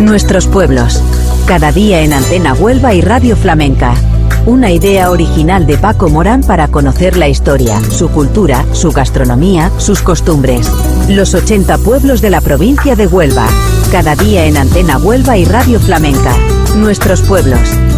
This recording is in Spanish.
Nuestros pueblos. Cada día en Antena Huelva y Radio Flamenca. Una idea original de Paco Morán para conocer la historia, su cultura, su gastronomía, sus costumbres. Los 80 pueblos de la provincia de Huelva. Cada día en Antena Huelva y Radio Flamenca. Nuestros pueblos.